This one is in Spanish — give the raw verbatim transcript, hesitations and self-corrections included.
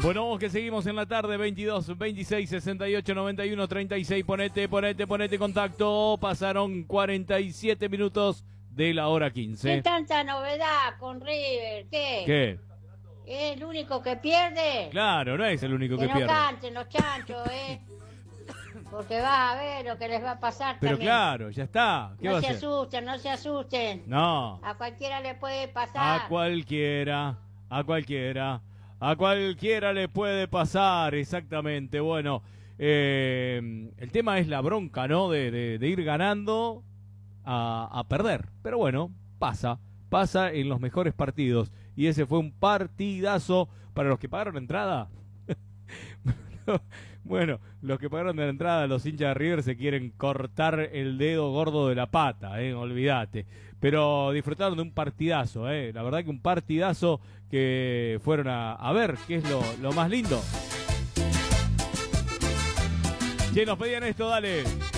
Bueno, que seguimos en la tarde, veintidós, veintiséis, sesenta y ocho, noventa y uno, treinta y seis. Ponete, ponete, ponete contacto. Pasaron cuarenta y siete minutos de la hora quince. ¿Qué tanta novedad con River? ¿Qué? ¿Qué? ¿Es el único que pierde? Claro, no es el único que, que no pierde. canten los chanchos, ¿eh? Porque vas a ver lo que les va a pasar Pero también. claro, ya está. ¿Qué no va a se hacer? asusten, no se asusten. No. A cualquiera le puede pasar. A cualquiera, a cualquiera, a cualquiera le puede pasar, exactamente. Bueno, eh, el tema es la bronca, ¿no? De, de, de ir ganando a, a perder. Pero bueno, pasa, pasa en los mejores partidos. Y ese fue un partidazo para los que pagaron la entrada. Bueno, los que pagaron de la entrada, los hinchas de River se quieren cortar el dedo gordo de la pata, eh, olvídate. Pero disfrutaron de un partidazo, eh, la verdad que un partidazo que fueron a, a ver, que es lo, lo más lindo. Che, nos pedían esto, dale.